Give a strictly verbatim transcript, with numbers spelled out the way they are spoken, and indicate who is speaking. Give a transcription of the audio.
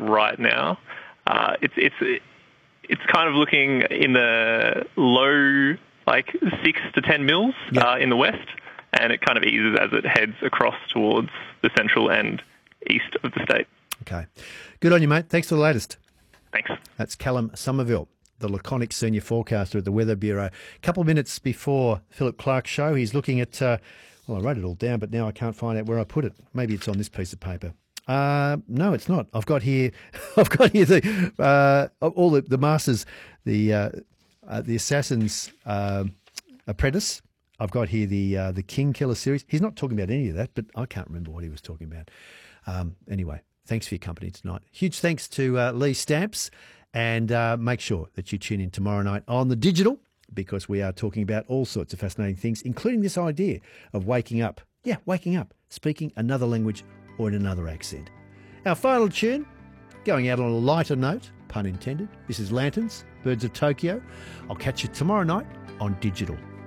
Speaker 1: right now. Uh, it's it's it's kind of looking in the low, like six to ten mils
Speaker 2: Yep.
Speaker 1: uh, in the west, and it kind of eases as it heads across towards the central and east of the state.
Speaker 2: Okay. Good on you, mate. Thanks for the latest.
Speaker 1: Thanks.
Speaker 2: That's Callum Somerville, the laconic senior forecaster at the Weather Bureau. A couple of minutes before Philip Clark's show, he's looking at, uh, well, I wrote it all down, but now I can't find out where I put it. Maybe it's on this piece of paper. Uh, no, it's not. I've got here, I've got here the uh, all the, the masters, the uh, uh, the Assassin's uh, Apprentice. I've got here the uh, the King Killer series. He's not talking about any of that, but I can't remember what he was talking about. Um, anyway, thanks for your company tonight. Huge thanks to uh, Lee Stamps, and uh, make sure that you tune in tomorrow night on the digital, because we are talking about all sorts of fascinating things, including this idea of waking up. Yeah, waking up, speaking another language or in another accent. Our final tune, going out on a lighter note, pun intended. This is Lanterns, Birds of Tokyo. I'll catch you tomorrow night on Digital.